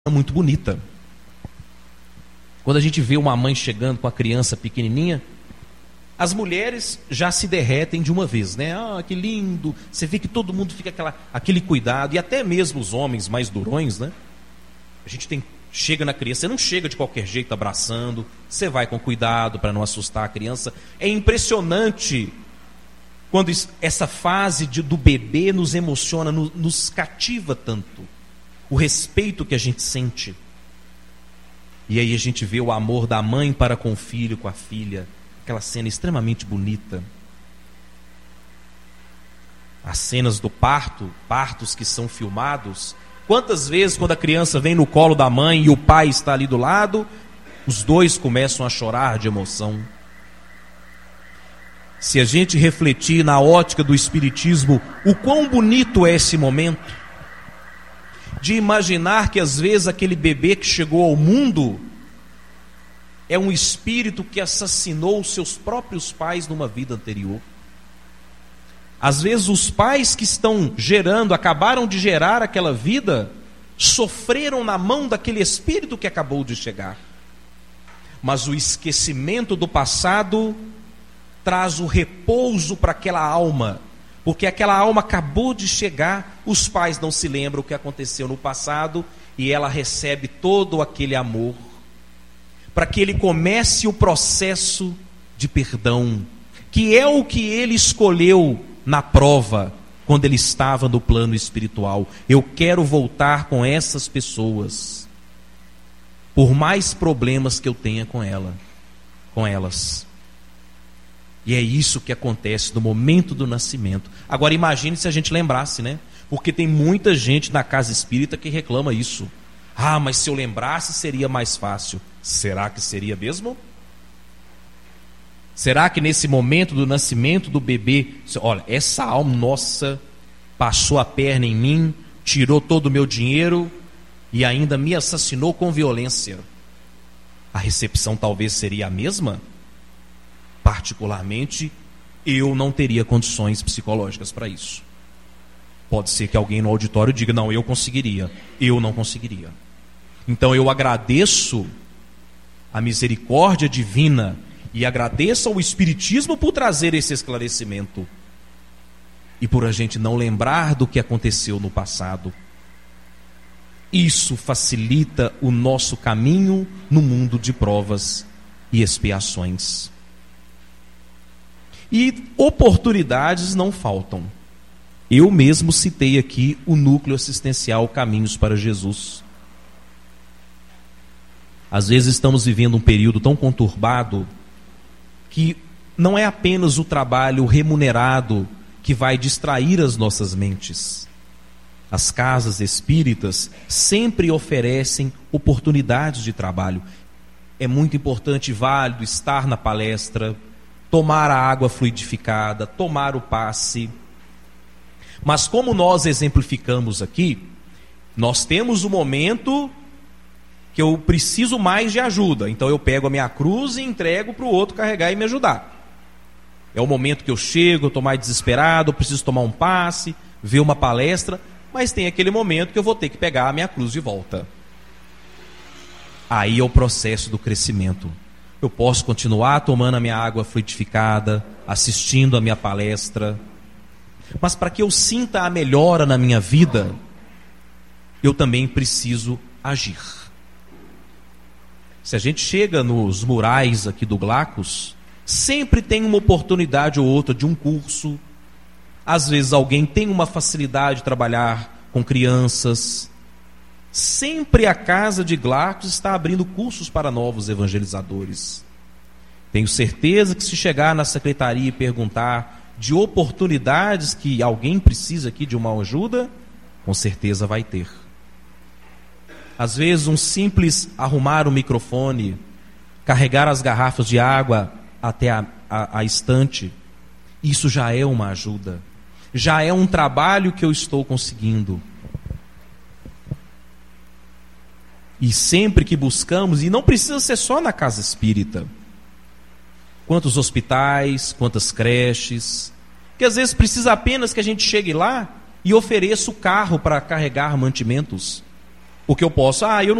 muito bonita. Quando a gente vê uma mãe chegando com a criança pequenininha, as mulheres já se derretem de uma vez, né? Ah, que lindo! Você vê que todo mundo fica aquele cuidado, e até mesmo os homens mais durões, né? A gente chega na criança, você não chega de qualquer jeito abraçando, você vai com cuidado para não assustar a criança. É impressionante quando essa fase do bebê nos emociona, nos cativa tanto. O respeito que a gente sente. E aí a gente vê o amor da mãe para com o filho, com a filha. Aquela cena extremamente bonita. As cenas do partos que são filmados. Quantas vezes quando a criança vem no colo da mãe e o pai está ali do lado, os dois começam a chorar de emoção. Se a gente refletir na ótica do Espiritismo, o quão bonito é esse momento de imaginar que às vezes aquele bebê que chegou ao mundo é um espírito que assassinou seus próprios pais numa vida anterior. Às vezes os pais que estão acabaram de gerar aquela vida, sofreram na mão daquele espírito que acabou de chegar. Mas o esquecimento do passado traz o repouso para aquela alma, porque aquela alma acabou de chegar, os pais não se lembram o que aconteceu no passado, e ela recebe todo aquele amor, para que ele comece o processo de perdão, que é o que ele escolheu na prova, quando ele estava no plano espiritual. Eu quero voltar com essas pessoas, por mais problemas que eu tenha com elas. E é isso que acontece no momento do nascimento. Agora imagine se a gente lembrasse, né? Porque tem muita gente na casa espírita que reclama isso. Ah, mas se eu lembrasse seria mais fácil. Será que seria mesmo? Será que nesse momento do nascimento do bebê, olha, essa alma nossa passou a perna em mim, tirou todo o meu dinheiro e ainda me assassinou com violência, a recepção talvez seria a mesma? Particularmente, eu não teria condições psicológicas para isso. Pode ser que alguém no auditório diga, não, eu conseguiria. Eu não conseguiria. Então eu agradeço a misericórdia divina e agradeço ao Espiritismo por trazer esse esclarecimento e por a gente não lembrar do que aconteceu no passado. Isso facilita o nosso caminho no mundo de provas e expiações. E oportunidades não faltam. Eu mesmo citei aqui o núcleo assistencial Caminhos para Jesus. Às vezes estamos vivendo um período tão conturbado que não é apenas o trabalho remunerado que vai distrair as nossas mentes. As casas espíritas sempre oferecem oportunidades de trabalho. É muito importante e válido estar na palestra, tomar a água fluidificada, tomar o passe. Mas como nós exemplificamos aqui, nós temos um momento que eu preciso mais de ajuda. Então eu pego a minha cruz e entrego para o outro carregar e me ajudar. É o momento que eu chego, eu estou mais desesperado, eu preciso tomar um passe, ver uma palestra, mas tem aquele momento que eu vou ter que pegar a minha cruz de volta. Aí é o processo do crescimento. Eu posso continuar tomando a minha água fluidificada, assistindo a minha palestra, mas para que eu sinta a melhora na minha vida, eu também preciso agir. Se a gente chega nos murais aqui do Glacos, sempre tem uma oportunidade ou outra de um curso. Às vezes alguém tem uma facilidade de trabalhar com crianças. Sempre a casa de Glacos está abrindo cursos para novos evangelizadores. Tenho certeza que se chegar na secretaria e perguntar de oportunidades que alguém precisa aqui de uma ajuda, com certeza vai ter. Às vezes um simples arrumar o microfone, carregar as garrafas de água até a estante, isso já é uma ajuda. Já é um trabalho que eu estou conseguindo. E sempre que buscamos, e não precisa ser só na casa espírita, quantos hospitais, quantas creches, que às vezes precisa apenas que a gente chegue lá e ofereça o carro para carregar mantimentos. Porque eu posso, eu não